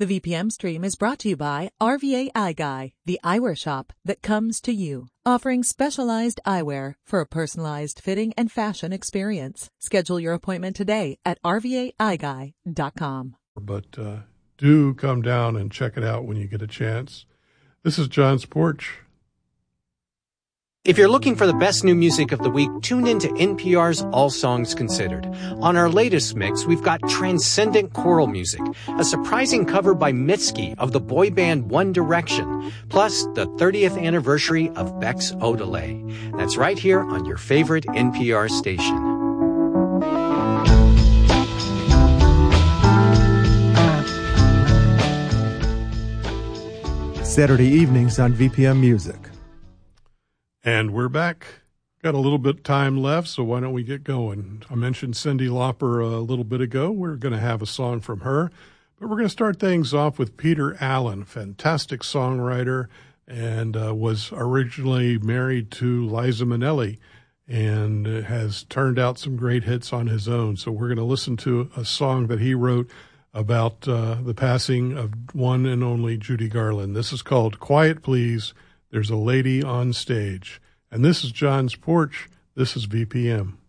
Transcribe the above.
The VPM stream is brought to you by RVA Eye Guy, the eyewear shop that comes to you, offering specialized eyewear for a personalized fitting and fashion experience. Schedule your appointment today at rvaeyeguy.com. But do come down and check it out when you get a chance. This is John's Porch. If you're looking for the best new music of the week, tune in to NPR's All Songs Considered. On our latest mix, we've got Transcendent Choral Music, a surprising cover by Mitski of the boy band One Direction, plus the 30th anniversary of Beck's Odelay. That's right here on your favorite NPR station. Saturday evenings on VPM Music. And we're back. Got a little bit of time left, so why don't we get going? I mentioned Cyndi Lauper a little bit ago. We're going to have a song from her, but we're going to start things off with Peter Allen, fantastic songwriter, and was originally married to Liza Minnelli and has turned out some great hits on his own. So we're going to listen to a song that he wrote about the passing of one and only Judy Garland. This is called Quiet Please. There's a Lady on Stage. And this is John's Porch. This is VPM.